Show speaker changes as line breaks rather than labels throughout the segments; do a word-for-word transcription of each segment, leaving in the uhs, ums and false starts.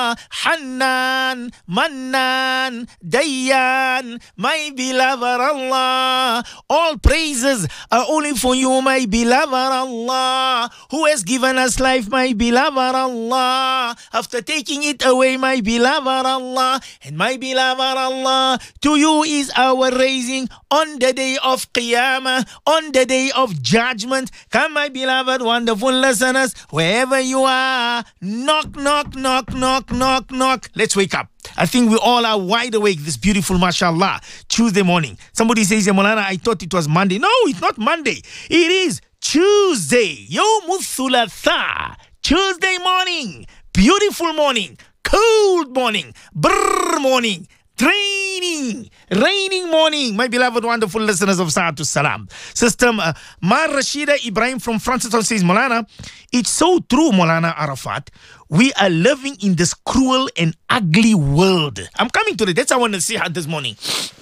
Allah, Hannan, Mannan, Dayyan, my beloved Allah. All praises are only for you, my beloved Allah, who has given us life, my beloved Allah, after taking it away, my beloved Allah. And my beloved Allah, to you is our raising on the day of Qiyamah, on the day of judgment. Come, my beloved, wonderful listeners, wherever you are, knock, knock, knock, knock, knock, knock. Let's wake up. I think we all are wide awake this beautiful, mashallah, Tuesday morning. Somebody says, Maulana, I thought it was Monday. No, it's not Monday. It is Tuesday. Yawmul Thulatha. Tuesday morning. Beautiful morning. Cold morning. Brrr morning. Raining, raining morning, my beloved, wonderful listeners of Sa'atul Salam. Sister uh, Ma Rashida Ibrahim from Francistown says, Maulana, it's so true, Maulana Arafat. We are living in this cruel and ugly world. I'm coming to it. That's what I want to see her this morning.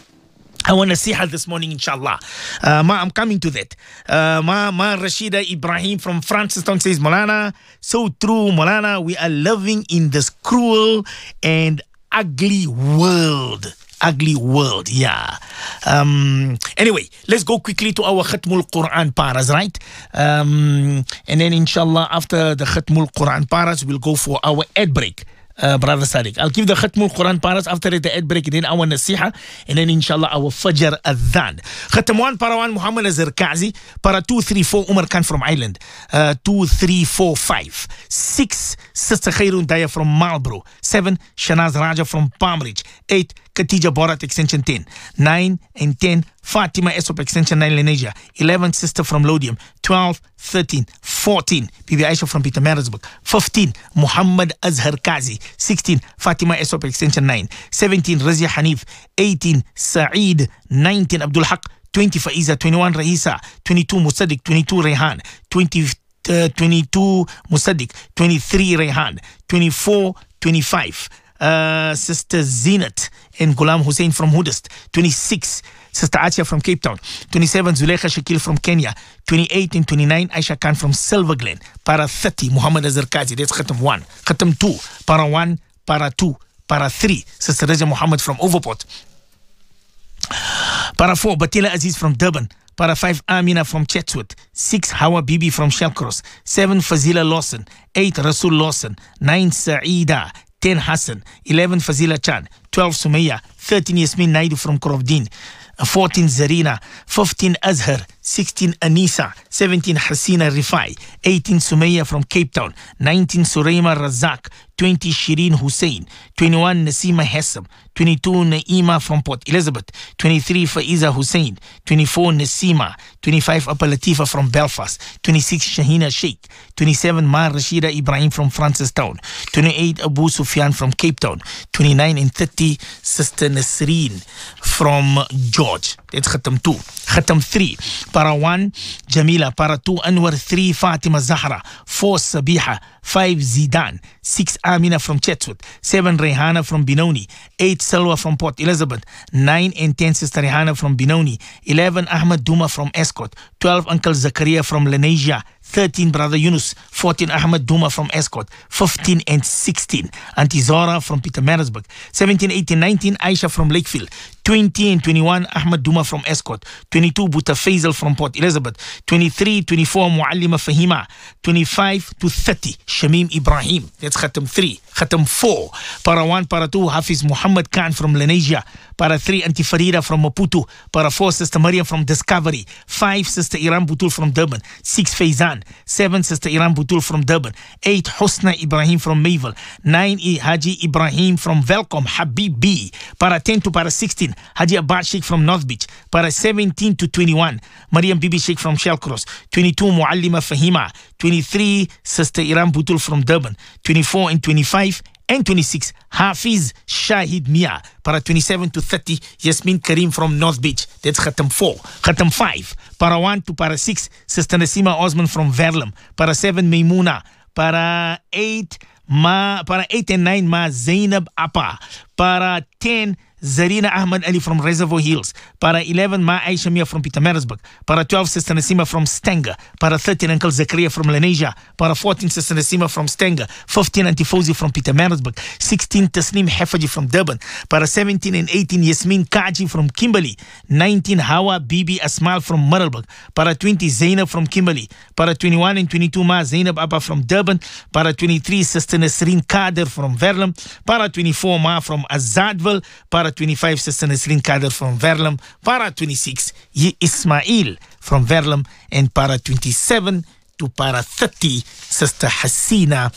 I want to see her this morning, inshallah. Uh, Ma, I'm coming to that. Uh, Ma, Ma Rashida Ibrahim from Francistown says, Maulana, so true, Maulana. We are living in this cruel and ugly world. Ugly world, yeah. Um, anyway, let's go quickly to our Khatmul Quran paras, right? Um, and then, inshallah, after the Khatmul Quran paras, we'll go for our ad break. Uh, Brother Sadiq, I'll give the Khatmul Quran paras after the ad break, then our Nasiha, and then inshallah our Fajr Adhan. Khatam one, para one, Muhammad Azhar Kazi. Para two, three, four, Umar Khan from Ireland. Uh, two, three, four, five. Six, Sister Khairun Daya from Marlborough. Seven, Shanaz Raja from Palm Ridge. Eight, Khatija Borat Extension ten. Nine and ten, Fatima Esop Extension nine Lenasia. Eleven, Sister from Lodium. Twelve, thirteen, fourteen, Bibi Aisha from Peter Marisburg. Fifteen, Muhammad Azhar Kazi. Sixteen, Fatima Esop Extension nine. Seventeen, Razia Hanif. Eighteen, Saeed. Nineteen, Abdul Haq. Twenty, Faiza. Twenty-one, Raisa. Twenty-two, Musaddiq. Twenty-two, Rehan. Twenty, uh, twenty-two, Musaddiq. Twenty-three, Rehan. Twenty-four, twenty-five, uh, Sister Zinat and Ghulam Hussein from Hudist. Twenty-six, Sister Atia from Cape Town. Twenty-seven, Zulekha Shakil from Kenya. Twenty-eight and twenty-nine, Aisha Khan from Silver Glen. Para thirty, Muhammad Azhar Kazi. That's Khatam one. Khatam two, Para one, Para two, Para three, Sister Raja Muhammad from Overport. Para four, Batila Aziz from Durban. Para five, Amina from Chatsworth. Six, Hawa Bibi from Shellcross. Seven, Fazila Lawson. Eight, Rasul Lawson. Nine, Saida. Ten, Hassan. Eleven, Fazila Chan. Twelve, Sumaya. Thirteen, Yasmin Naidu from Korovdin. Fourteen, Zarina. Fifteen, Azhar. Sixteen, Anisa. Seventeen, Hasina Rifai. Eighteen, Sumaya from Cape Town. Nineteen, Suraima Razak. Twenty, Shireen Hussein. Twenty-one, Nasima Hassam. Twenty-two, Naima from Port Elizabeth. Twenty-three, Faiza Hussein. Twenty-four, Nasima. Twenty-five, Upper Latifa from Belfast. Twenty-six, Shahina Sheikh. Twenty-seven, Ma Rashida Ibrahim from Francistown. Twenty-eight, Abu Sufyan from Cape Town. Twenty-nine and thirty, Sister Nasreen from George. That's Khatam two. Khatam three, Para one, Jamila. Para two, Anwar. Three, Fatima Zahra. Four, Sabiha. Five, Zidan. Six, Amina from Chatsworth. Seven, Rehana from Benoni. Eight, Salwa from Port Elizabeth. Nine and ten, Sister Rehana from Benoni. Eleven, Ahmad Duma from Escort. Twelve, Uncle Zakaria from Lenasia. Thirteen, Brother Yunus. Fourteen, Ahmad Duma from Escort. Fifteen and sixteen, Auntie Zora from Peter Marisburg. Seventeen, eighteen, nineteen, Aisha from Lakefield. Twenty and twenty-one, Ahmad Duma from Escort. Twenty-two, Buta Faisal from Port Elizabeth. Twenty-three, twenty-four, Muallima Fahima. Twenty-five to thirty, Shamim Ibrahim. That's Khatam three. Khatam four, Para one, Para two, Hafiz Muhammad Khan from Lenasia. Para three, Auntie Farida from Maputo. Para four, Sister Maria from Discovery. Five, Sister Iram Butul from Durban. Six, Faizan. Seven, Sister Iram Butul from Durban. Eight, Husna Ibrahim from Mayville. Nine, Haji Ibrahim from Velcom, Habibi. Para ten to Para sixteen, Haji Abad Sheikh from North Beach. Para seventeen to twenty-one, Mariam Bibi Sheikh from Shellcross. twenty-two, Muallima Fahima. twenty-three, Sister Iram Butul from Durban. twenty-four and twenty-five and twenty-six, Hafiz Shahid Mia. Para twenty-seven to thirty, Yasmin Karim from North Beach. That's Khatam four. Khatam five, Para one to Para six, Sister Nasima Osman from Verlam. Para seven, Maimuna. Para eight, Ma, para eight and nine, Ma Zainab Appa. Para ten, Zarina Ahmad Ali from Reservoir Hills. Para eleven, Ma Aisha Mia from Pietermaritzburg. Para twelve, Sister Nasima from Stanger. Para thirteen, Uncle Zakaria from Lenasia. Para fourteen, Sister Nasima from Stanger. fifteen, Auntie Fauzi from Pietermaritzburg. sixteen, Tasneem Hefaji from Durban. Para seventeen and eighteen, Yasmin Kaji from Kimberley. nineteen, Hawa Bibi Asmal from Middelburg. Para twenty, Zainab from Kimberley. Para twenty-one and twenty-two, Ma Zainab Abba from Durban. Para twenty-three, Sister Nasreen Kader from Verulam. Para twenty-four, Ma from Azadville. Para twenty-five, Sister Nasreen Kader from Verulam. Para twenty-six, Ye Ismail from Verulam. And para twenty-seven to para thirty, Sister Hasina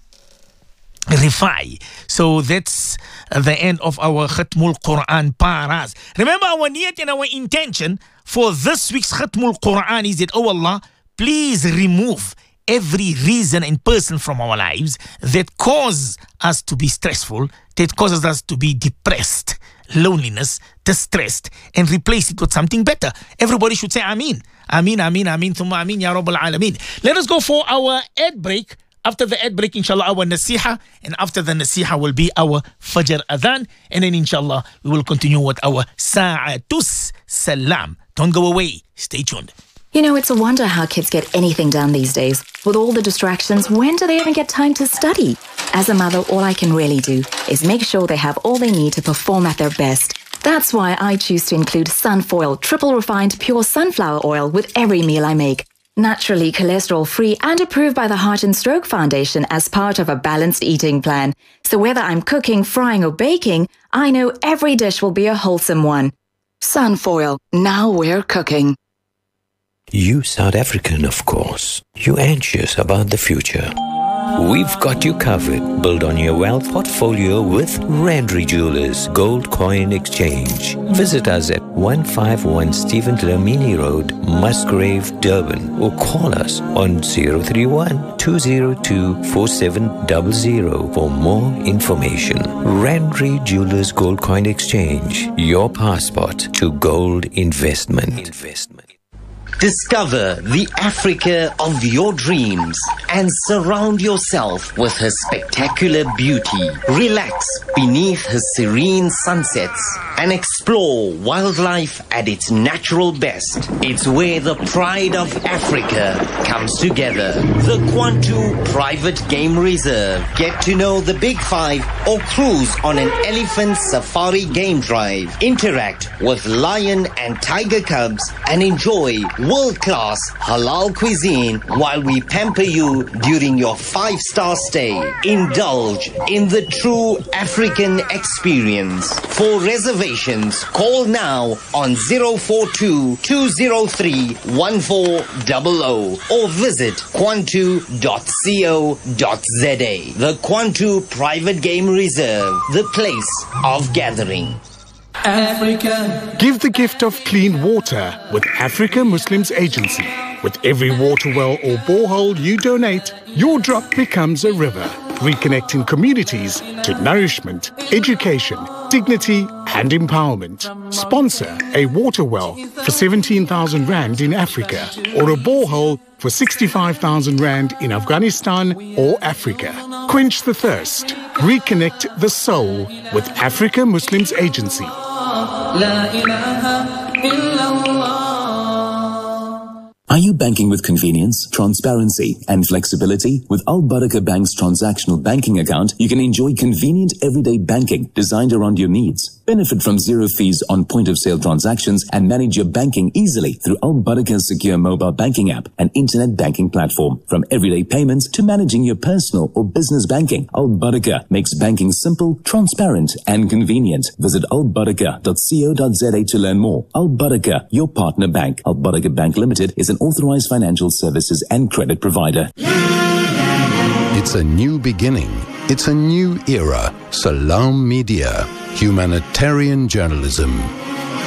Rifai. So that's the end of our Khatmul Quran paras. Remember, our niyat and our intention for this week's Khatmul Quran is that, oh Allah, please remove every reason and person from our lives that cause us to be stressful, that causes us to be depressed, loneliness, distressed, and replace it with something better. Everybody should say Ameen. Ameen, Ameen, Ameen, Thumma Ameen, Ya Rabbal Alameen. Let us go for our ad break. After the ad break, inshallah, our nasiha, and after the nasiha will be our Fajr Adhan, and then inshallah, we will continue with our Sa'atus Salam. Don't go away. Stay tuned.
You know, it's a wonder how kids get anything done these days. With all the distractions, when do they even get time to study? As a mother, all I can really do is make sure they have all they need to perform at their best. That's why I choose to include Sunfoil triple refined pure sunflower oil with every meal I make. Naturally cholesterol-free and approved by the Heart and Stroke Foundation as part of a balanced eating plan. So whether I'm cooking, frying or baking, I know every dish will be a wholesome one. Sunfoil, now we're cooking.
You South African, of course. You anxious about the future. We've got you covered. Build on your wealth portfolio with Randry Jewelers Gold Coin Exchange. Visit us at one fifty-one Stephen Dlamini Road, Musgrave, Durban, or call us on zero three one, two zero two, four seven zero zero for more information. Randry Jewelers Gold Coin Exchange, your passport to gold investment. Investment.
Discover the Africa of your dreams and surround yourself with her spectacular beauty. Relax beneath her serene sunsets and explore wildlife at its natural best. It's where the pride of Africa comes together. The Kwantu Private Game Reserve. Get to know the Big Five or cruise on an elephant safari game drive. Interact with lion and tiger cubs and enjoy world-class halal cuisine while we pamper you during your five-star stay. Indulge in the true African experience. For reservations, call now on zero four two, two zero three, one four zero zero or visit kwantu dot co dot za. The Kwantu Private Game Reserve, the place of gathering.
Africa. Give the gift of clean water with Africa Muslims Agency. With every water well or borehole you donate, your drop becomes a river, reconnecting communities to nourishment, education, dignity and empowerment. Sponsor a water well for seventeen thousand rand in Africa or a borehole for sixty-five thousand rand in Afghanistan or Africa. Quench the thirst. Reconnect the soul with Africa Muslims Agency.
Are you banking with convenience, transparency, and flexibility? With Al Barakah Bank's transactional banking account, you can enjoy convenient everyday banking designed around your needs. Benefit from zero fees on point-of-sale transactions and manage your banking easily through Al Barakah's secure mobile banking app and internet banking platform. From everyday payments to managing your personal or business banking, Al Barakah makes banking simple, transparent, and convenient. Visit al barakah dot co dot za to learn more. Al Barakah, your partner bank. Al Barakah Bank Limited is an authorized financial services and credit provider.
It's a new beginning. It's a new era. Salam Media. Humanitarian journalism.